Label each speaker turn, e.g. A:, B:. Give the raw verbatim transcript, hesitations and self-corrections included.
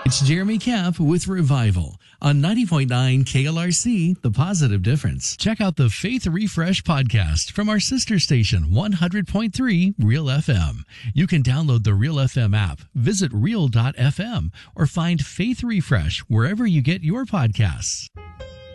A: It's Jeremy Camp with Revival on ninety point nine K L R C, The Positive Difference. Check out the Faith Refresh podcast from our sister station, one hundred point three Real F M. You can download the Real F M app, visit real dot f m, or find Faith Refresh wherever you get your podcasts.